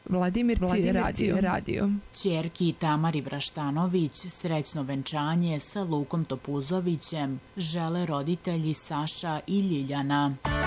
Vladimirci radio. Ćerki Tamari Vraštanović srećno venčanje sa Lukom Topuzovićem žele roditelji Saša i Ljiljana.